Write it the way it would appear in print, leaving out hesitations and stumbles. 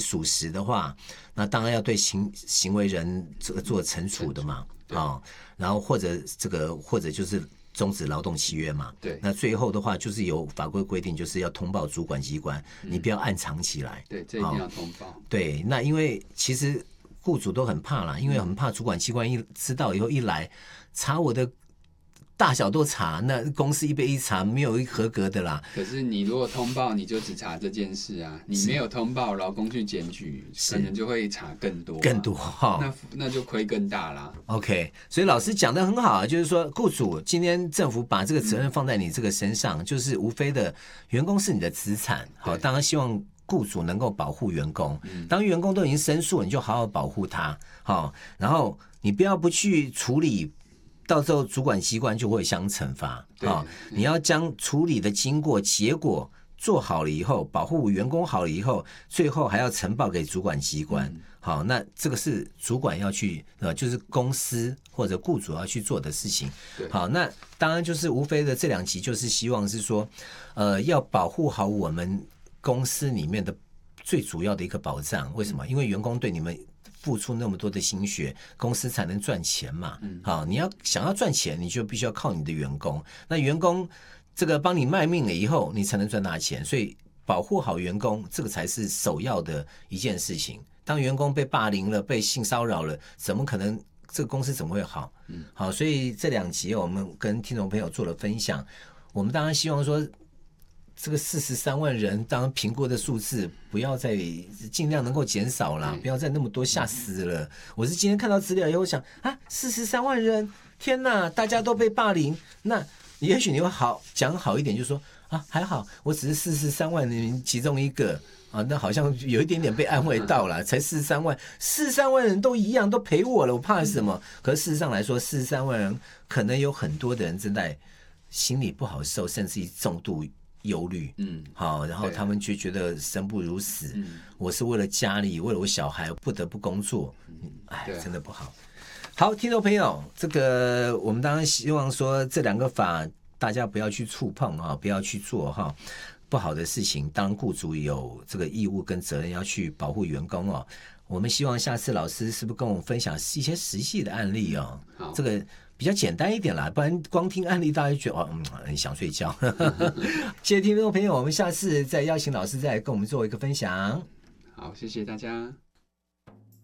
属实的话，那当然要对行为人这个做惩处的嘛，然后或者就是终止劳动契约嘛。 对， 那最后的话就是有法规规定，就是要通报主管机关，你不要暗藏起来。 对，这一定要通报。 对，那因为其实雇主都很怕啦，因为很怕主管机关一知道以后一来查我的大小都查，那公司一被一查没有一合格的啦。 可是你如果通报，你就只查这件事啊，你没有通报，劳工去检举，可能就会查更多，那就亏更大啦。 OK， 所以老师讲的很好，就是说雇主今天政府把这个责任放在你这个身上，就是无非的员工是你的资产，好，当然希望雇主能够保护员工。当员工都已经申诉，你就好好保护他，好，然后你不去处理。到时候主管机关就会相惩罚，你要将处理的经过结果做好了以后，保护员工好了以后，最后还要呈报给主管机关。好，那这个是主管要去就是公司或者雇主要去做的事情。好，那当然就是无非的这2集就是希望是说，要保护好我们公司里面的最主要的一个保障。为什么？因为员工对你们付出那么多的心血，公司才能赚钱嘛。好，你想要赚钱，你就必须要靠你的员工。那员工这个帮你卖命了以后，你才能赚大钱。所以保护好员工，这个才是首要的一件事情。当员工被霸凌了、被性骚扰了，怎么可能这个公司怎么会好？好，所以这2集我们跟听众朋友做了分享。我们当然希望说，这个43万人，当然评估的数字不要再尽量能够减少啦，不要再那么多，吓死了。我是今天看到资料以后想啊，43万人，天哪，大家都被霸凌，那也许你会讲好一点，就说啊，还好，我只是43万人其中一个啊，那好像有一点点被安慰到了，才43万人都一样，都陪我了，我怕什么？可是事实上来说，43万人可能有很多的人正在心里不好受，甚至于重度忧虑，好，然后他们就觉得生不如死，我是为了家里，为了我小孩不得不工作，真的不好。好，听众朋友，这个我们当然希望说这2个法大家不要去触碰啊，不要去做哈不好的事情。当然，雇主有这个义务跟责任要去保护员工哦。我们希望下次老师是不是跟我们分享一些实际的案例哦？这个比较简单一点啦，不然光听案例大家就觉得很想睡觉。谢谢听众朋友，我们下次再邀请老师再跟我们做一个分享。 好，谢谢大家。